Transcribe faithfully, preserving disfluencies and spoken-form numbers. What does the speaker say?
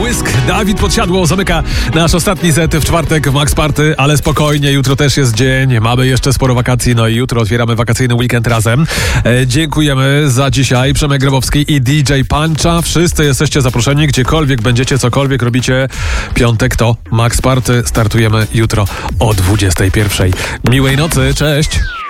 Błysk. Dawid Podsiadło zamyka nasz ostatni set w czwartek w Max Party, ale spokojnie, jutro też jest dzień, mamy jeszcze sporo wakacji, no i jutro otwieramy wakacyjny weekend razem. E, dziękujemy za dzisiaj. Przemek Grabowski i D J Pancza. Wszyscy jesteście zaproszeni, gdziekolwiek będziecie, cokolwiek robicie. Piątek to Max Party. Startujemy jutro o dwudziestej pierwszej. Miłej nocy, cześć!